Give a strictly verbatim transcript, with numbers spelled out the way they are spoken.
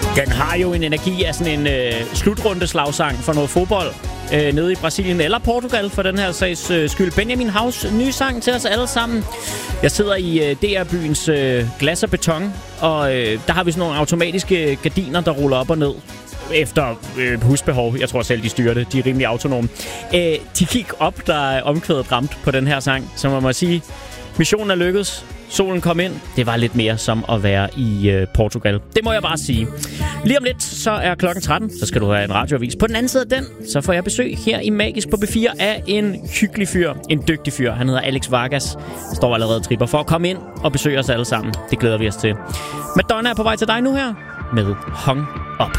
Den har jo en energi af sådan en øh, slutrundeslagsang for noget fodbold øh, nede i Brasilien eller Portugal for den her sags øh, skyld. Benjamin Haus nye sang til os alle sammen. Jeg sidder i øh, D R-byens øh, glas og beton, og øh, der har vi sådan nogle automatiske gardiner, der ruller op og ned efter øh, husbehov. Jeg tror selv, de styrer det. De er rimelig autonome. Øh, de gik op, der er omkvædet ramt på den her sang, så man må sige, missionen er lykkedes. Solen kom ind. Det var lidt mere som at være i øh, Portugal. Det må jeg bare sige. Lige om lidt, så er klokken tretten. Så skal du have en radioavis. På den anden side af den, så får jeg besøg her i Magisk på B fire af en hyggelig fyr. En dygtig fyr. Han hedder Alex Vargas. Står allerede og tripper for at komme ind og besøge os alle sammen. Det glæder vi os til. Madonna er på vej til dig nu her med Hung Up.